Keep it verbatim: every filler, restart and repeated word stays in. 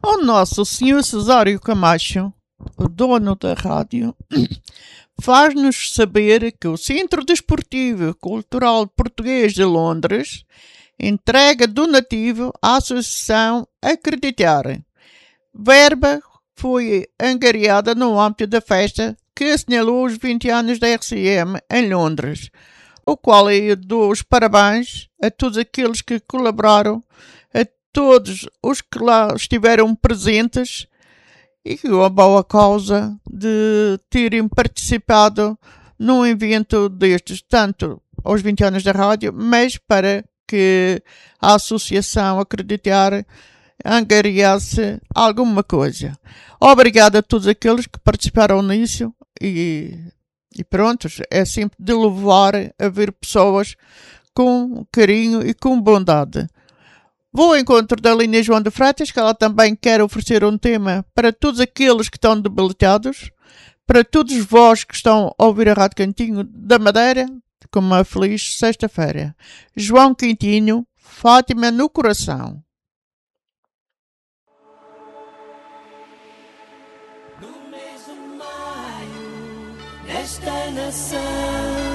O nosso senhor Cesário Camacho, o dono da rádio, faz-nos saber que o Centro Desportivo e Cultural Português de Londres entrega donativo à Associação Acreditar. Verba foi angariada no âmbito da festa que assinalou os vinte anos da R C M em Londres, o qual eu dou os parabéns a todos aqueles que colaboraram, a todos os que lá estiveram presentes e que a boa causa de terem participado num evento destes, tanto aos vinte anos da rádio, mas para que a associação Acreditar angariasse alguma coisa. Obrigado a todos aqueles que participaram nisso e, e pronto, é sempre de louvar a ver pessoas com carinho e com bondade. Vou ao encontro da Linha João de Freitas, que ela também quer oferecer um tema para todos aqueles que estão debilitados, para todos vós que estão a ouvir a Rádio Cantinho da Madeira, com uma feliz sexta-feira. João Quintinho, Fátima no coração. No mês de maio, esta nação